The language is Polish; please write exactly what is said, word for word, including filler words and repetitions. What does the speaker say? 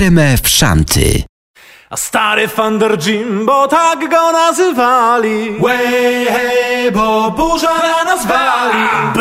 Kremę w szanty. A stary Thunder Jimbo, tak go nazywali. Way, hey, bo burza na nas wali.